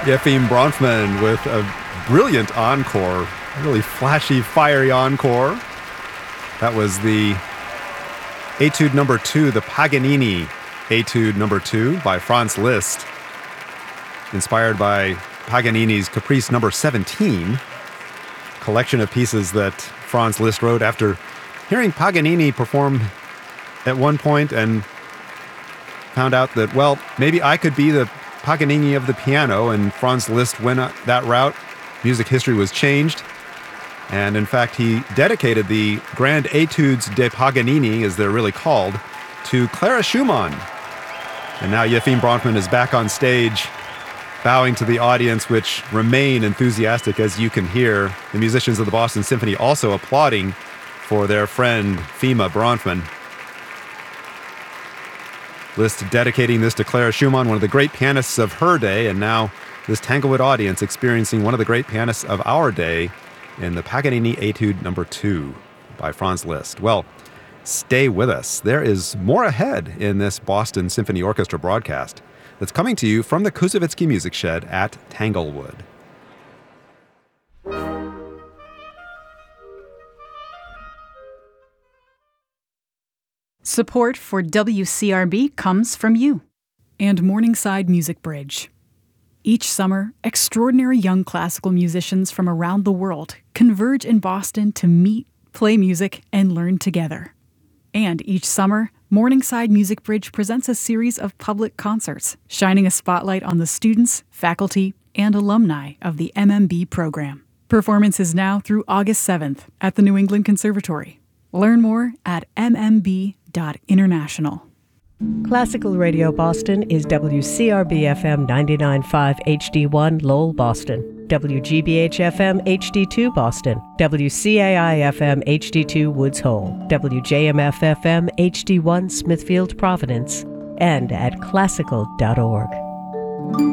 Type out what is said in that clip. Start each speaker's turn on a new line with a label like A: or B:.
A: Yefim Bronfman with a brilliant encore, a really flashy, fiery encore. That was the Etude number 2, the Paganini Etude number 2 by Franz Liszt, inspired by Paganini's Caprice number 17, collection of pieces that Franz Liszt wrote after hearing Paganini perform at one point and found out that, well, maybe I could be the Paganini of the piano, and Franz Liszt went that route. Music history was changed, and in fact, he dedicated the Grand Etudes de Paganini, as they're really called, to Clara Schumann. And now Yefim Bronfman is back on stage, bowing to the audience, which remain enthusiastic, as you can hear. The musicians of the Boston Symphony also applauding for their friend Fima Bronfman. Liszt dedicating this to Clara Schumann, one of the great pianists of her day, and now this Tanglewood audience experiencing one of the great pianists of our day in the Paganini Etude number 2 by Franz Liszt. Well, stay with us. There is more ahead in this Boston Symphony Orchestra broadcast that's coming to you from the Koussevitzky Music Shed at Tanglewood.
B: Support for WCRB comes from you
C: and Morningside Music Bridge. Each summer, extraordinary young classical musicians from around the world converge in Boston to meet, play music, and learn together. And each summer, Morningside Music Bridge presents a series of public concerts, shining a spotlight on the students, faculty, and alumni of the MMB program. Performance is now through August 7th at the New England Conservatory. Learn more at mmb.international.
D: Classical Radio Boston is WCRB-FM 99.5 HD1 Lowell, Boston, WGBH-FM HD2 Boston, WCAI-FM HD2 Woods Hole, WJMF-FM HD1 Smithfield, Providence, and at classical.org.